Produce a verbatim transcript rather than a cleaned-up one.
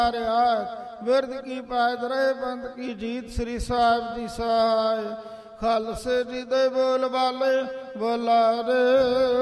ਬਿਰਧ ਕੀ ਪਾਇਦ ਰਹੇ ਪੰਥ ਕੀ ਜੀਤ। ਸ੍ਰੀ ਸਾਹਿਬ ਦੀ ਸਹਾਇ ਖਾਲਸੇ ਜੀ ਦੇ ਬੋਲ ਬਾਲੇ ਬੋਲਾ ਰੇ।